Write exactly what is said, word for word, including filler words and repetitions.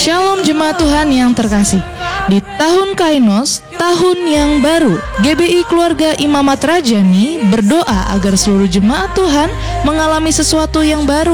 Shalom jemaat Tuhan yang terkasih. Di tahun Kainos, tahun yang baru, G B I Keluarga Imamat Rajani berdoa agar seluruh jemaat Tuhan mengalami sesuatu yang baru